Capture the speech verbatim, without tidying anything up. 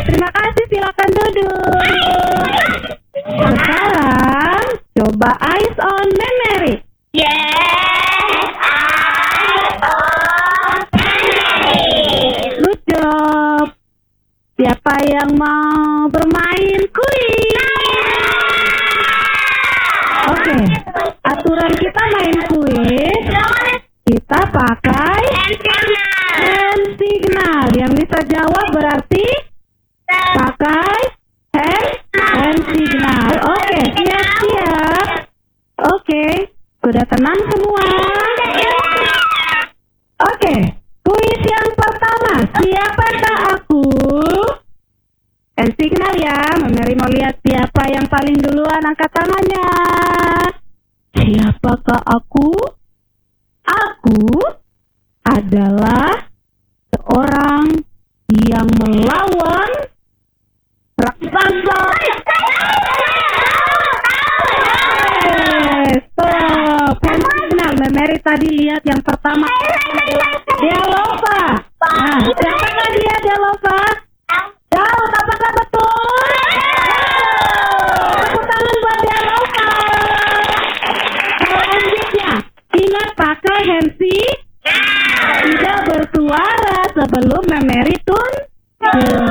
Terima kasih, silakan duduk. Sekarang coba eyes on memory. Yes, eyes on memory. Good job. Siapa yang mau bermain kuis? Oke, aturan kita main kuis, kita pakai hand signal. Yang bisa jawab berarti pakai hand, hand signal. Oke, siap-siap. Oke, sudah tenang semua? Oke, kuis yang pertama, siapakah aku? Hand signal ya, Mary mau lihat siapa yang paling duluan, angkat tangannya. Siapakah aku? Aku adalah seorang yang melawan raksasa. Eh, stop. Hand signal, Mary tadi lihat yang pertama. Dialova. Nah, siapakah dia, Dialova? Tahu, apakah betul? Tepuk tangan buat Dialova. Selanjutnya, ingat pakai hand signal. Tidak bersuara sebelum Mary tun.